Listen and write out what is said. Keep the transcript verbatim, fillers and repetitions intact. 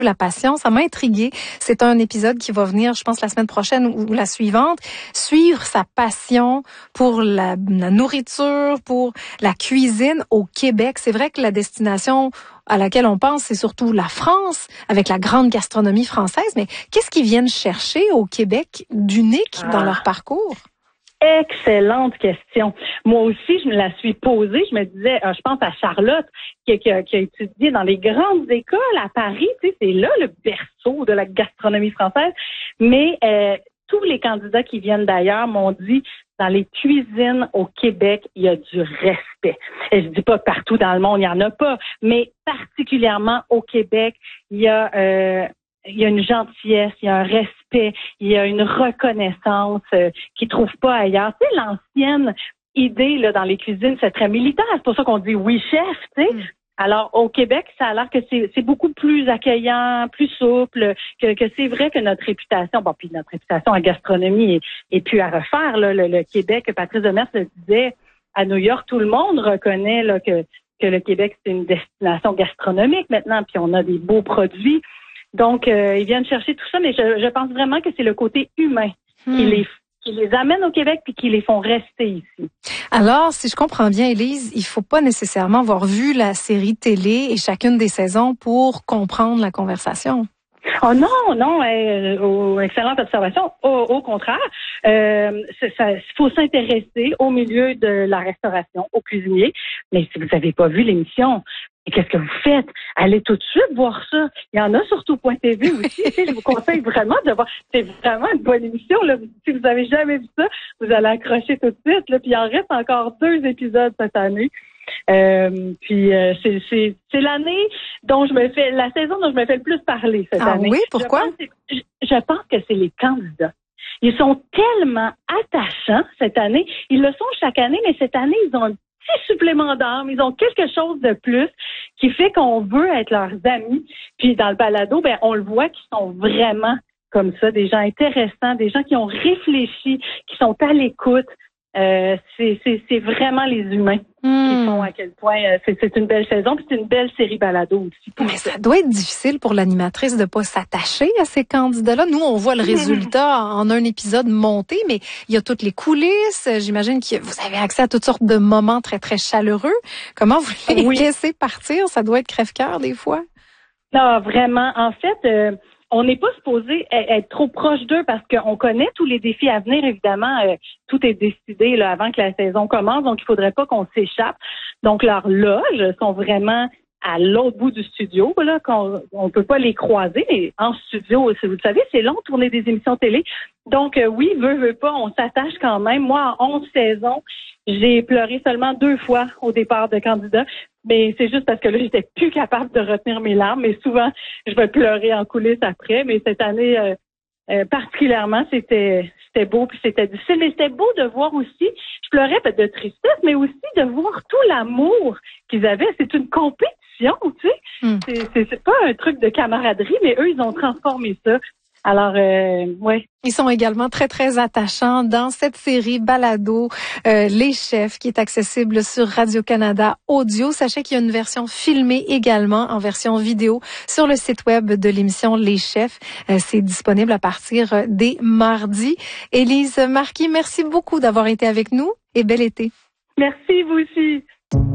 La passion, ça m'a intriguée. C'est un épisode qui va venir, je pense, la semaine prochaine ou la suivante. Suivre sa passion pour la, la nourriture, pour la cuisine au Québec. C'est vrai que la destination à laquelle on pense, c'est surtout la France, avec la grande gastronomie française. Mais qu'est-ce qu'ils viennent chercher au Québec d'unique ah. dans leur parcours? Excellente question. Moi aussi, je me la suis posée. Je me disais, euh, je pense à Charlotte qui, qui, a, qui a étudié dans les grandes écoles à Paris. Tu sais, c'est là le berceau de la gastronomie française. Mais euh, tous les candidats qui viennent d'ailleurs m'ont dit, dans les cuisines au Québec, il y a du respect. Et je dis pas que partout dans le monde, il y en a pas, mais particulièrement au Québec, il y a euh, il y a une gentillesse, il y a un respect, il y a une reconnaissance euh, qu'ils ne trouvent pas ailleurs. Tu sais, l'ancienne idée là dans les cuisines, c'est très militaire. C'est pour ça qu'on dit oui chef, tu sais. Mm. Alors au Québec, ça a l'air que c'est, c'est beaucoup plus accueillant, plus souple, que, que c'est vrai que notre réputation, bon puis notre réputation en gastronomie est, est plus à refaire. Là, le, le Québec, Patrice Demers le disait à New York, tout le monde reconnaît là que que le Québec c'est une destination gastronomique maintenant, puis on a des beaux produits. Donc, euh, ils viennent chercher tout ça, mais je, je pense vraiment que c'est le côté humain hmm. qui, les, qui les amène au Québec puis qui les font rester ici. Alors, si je comprends bien, Élise, il faut pas nécessairement avoir vu la série télé et chacune des saisons pour comprendre la conversation. Oh non, non, euh, oh, excellente observation. Au, au contraire, euh, il faut s'intéresser au milieu de la restauration, aux cuisiniers. Mais si vous n'avez pas vu l'émission, qu'est-ce que vous faites? Allez tout de suite voir ça. Il y en a sur tout point T V aussi. Je vous conseille vraiment de voir. C'est vraiment une bonne émission. Là. Si vous n'avez jamais vu ça, vous allez accrocher tout de suite. Là. Puis il en reste encore deux épisodes cette année. Euh, puis euh, c'est, c'est, c'est l'année dont je me fais, la saison dont je me fais le plus parler cette ah année. Oui, pourquoi? Je pense, que, je, je pense que c'est les candidats. Ils sont tellement attachants cette année. Ils le sont chaque année, mais cette année, ils ont un petit supplément d'âme. Ils ont quelque chose de plus qui fait qu'on veut être leurs amis. Puis dans le balado, ben on le voit qu'ils sont vraiment comme ça, des gens intéressants, des gens qui ont réfléchi, qui sont à l'écoute. Euh, c'est, c'est, c'est vraiment les humains mmh. qui font à quel point euh, c'est, c'est une belle saison, puis c'est une belle série balado aussi. Mais ça doit être difficile pour l'animatrice de pas s'attacher à ces candidats-là. Nous, on voit le résultat en un épisode monté, mais il y a toutes les coulisses. J'imagine que vous avez accès à toutes sortes de moments très, très chaleureux. Comment vous les oui. laissez partir? Ça doit être crève-cœur des fois. Non, vraiment. En fait... Euh, on n'est pas supposé être trop proche d'eux parce qu'on connaît tous les défis à venir. Évidemment, euh, tout est décidé là, avant que la saison commence, donc il faudrait pas qu'on s'échappe. Donc, leurs loges sont vraiment à l'autre bout du studio, là, qu'on on peut pas les croiser. Mais en studio, vous le savez, c'est long de tourner des émissions télé. Donc, euh, oui, veut, veut pas, on s'attache quand même. Moi, en onze saisons, j'ai pleuré seulement deux fois au départ de candidat. Mais c'est juste parce que là, j'étais plus capable de retenir mes larmes. Mais souvent, je vais pleurer en coulisses après. Mais cette année, euh, euh, particulièrement, c'était c'était beau puis c'était difficile. Mais c'était beau de voir aussi, je pleurais peut-être de tristesse, mais aussi de voir tout l'amour qu'ils avaient. C'est une compétition, tu sais. Mm. C'est, c'est, c'est pas un truc de camaraderie, mais eux, ils ont transformé ça. Alors, euh, ouais. Ils sont également très, très attachants dans cette série balado, euh, Les Chefs, qui est accessible sur Radio-Canada Audio. Sachez qu'il y a une version filmée également, en version vidéo, sur le site web de l'émission Les Chefs. Euh, c'est disponible à partir des mardis. Élise Marquis, merci beaucoup d'avoir été avec nous et bel été. Merci, vous aussi.